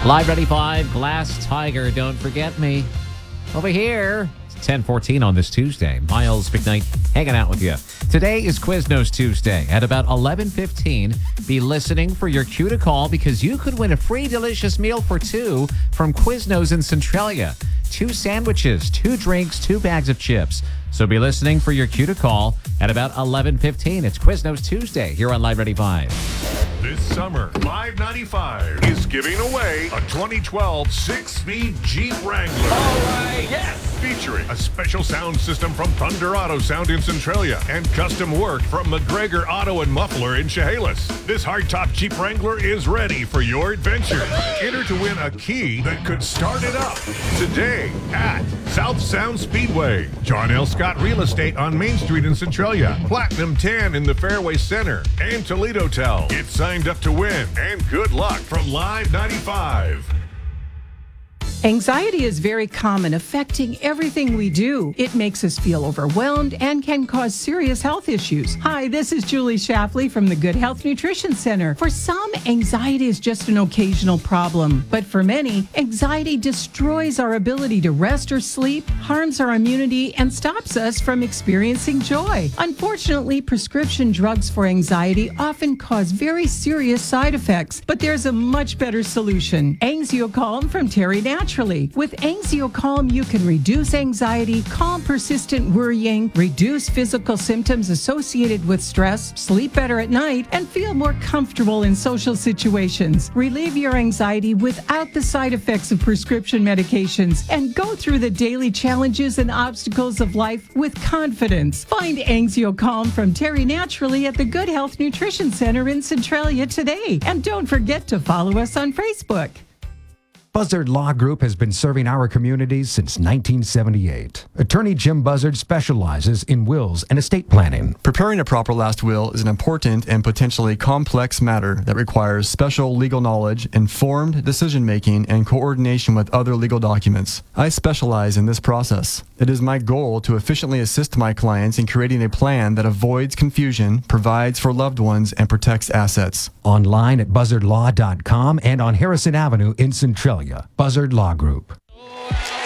Live Ready 5, Glass Tiger, Don't Forget Me. Over here, it's 10:14 on this Tuesday. Miles McKnight hanging out with you. Today is Quiznos Tuesday. At about 11:15, be listening for your cue to call because you could win a free delicious meal for two from Quiznos in Centralia. 2 sandwiches, 2 drinks, 2 bags of chips. So be listening for your cue to call at about 11:15. It's Quiznos Tuesday here on Live Ready 5. This summer, Live 95 is giving away a 2012 6-speed Jeep Wrangler. All right, yes! Featuring a special sound system from Thunder Auto Sound in Centralia and custom work from McGregor Auto and Muffler in Chehalis. This hardtop Jeep Wrangler is ready for your adventure. Enter to win a key that could start it up today at South Sound Speedway, John L. Scott Real Estate on Main Street in Centralia, Platinum Tan in the Fairway Center, and Toledo Tel. Get signed up to win, and good luck from Live 95. Anxiety is very common, affecting everything we do. It makes us feel overwhelmed and can cause serious health issues. Hi, this is Julie Shapley from the Good Health Nutrition Center. For some, anxiety is just an occasional problem. But for many, anxiety destroys our ability to rest or sleep, harms our immunity, and stops us from experiencing joy. Unfortunately, prescription drugs for anxiety often cause very serious side effects. But there's a much better solution. Angziocalm from Terry Naturally. With Angziocalm, you can reduce anxiety, calm persistent worrying, reduce physical symptoms associated with stress, sleep better at night, and feel more comfortable in social situations. Relieve your anxiety without the side effects of prescription medications and go through the daily challenges and obstacles of life with confidence. Find Angziocalm from Terry Naturally at the Good Health Nutrition Center in Centralia today. And don't forget to follow us on Facebook. Buzzard Law Group has been serving our communities since 1978. Attorney Jim Buzzard specializes in wills and estate planning. Preparing a proper last will is an important and potentially complex matter that requires special legal knowledge, informed decision-making, and coordination with other legal documents. I specialize in this process. It is my goal to efficiently assist my clients in creating a plan that avoids confusion, provides for loved ones, and protects assets. Online at buzzardlaw.com and on Harrison Avenue in Centralia. Buzzard Law Group.